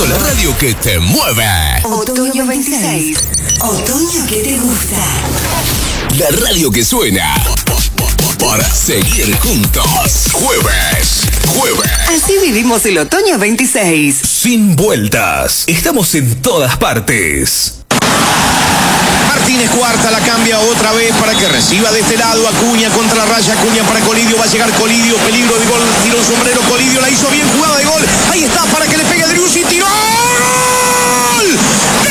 con la radio que te mueve. Otoño 26. Otoño que te gusta. La radio que suena para seguir juntos. Jueves. Así vivimos el otoño 26. Sin vueltas. Estamos en todas partes. Martínez Cuarta la cambia otra vez para que reciba de este lado Acuña contra la raya. Acuña para Colidio. Va a llegar Colidio. Peligro de gol. Tiró un sombrero. Colidio la hizo bien. Jugada de gol. Ahí está para que le pegue Driussi. Tiró. ¡Gol! ¡Gol!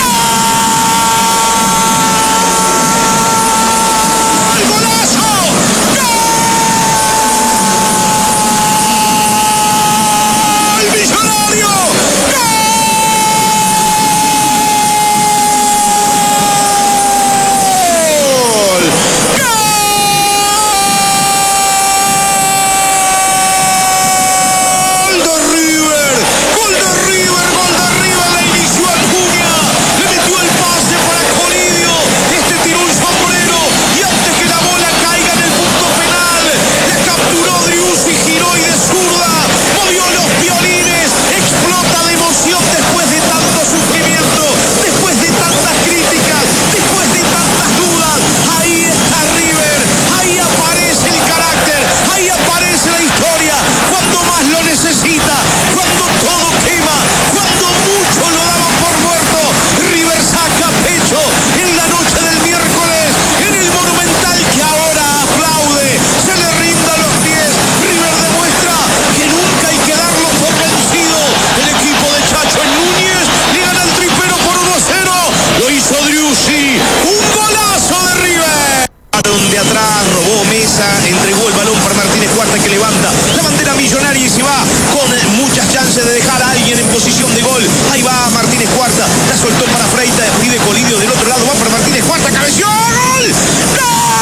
De atrás, robó Mesa, entregó el balón para Martínez Cuarta que levanta la bandera millonaria y se va con muchas chances de dejar a alguien en posición de gol.